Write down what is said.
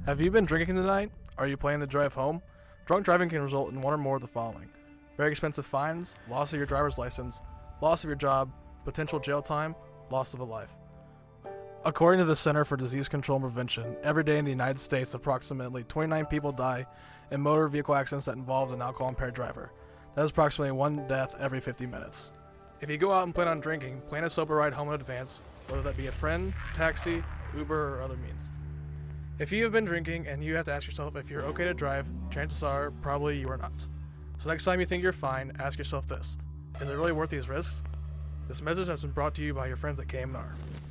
Have you been drinking tonight? Are you planning to drive home? Drunk driving can result in one or more of the following: very expensive fines, loss of your driver's license, loss of your job, potential jail time, loss of a life. According to the Center for Disease Control and Prevention, every day in the United States, approximately 29 people die in motor vehicle accidents that involve an alcohol-impaired driver. That is approximately one death every 50 minutes. If you go out and plan on drinking, plan a sober ride home in advance, whether that be a friend, taxi, Uber, or other means. If you have been drinking and you have to ask yourself if you're okay to drive, chances are probably you are not. So next time you think you're fine, ask yourself this: is it really worth these risks? This message has been brought to you by your friends at KMNR.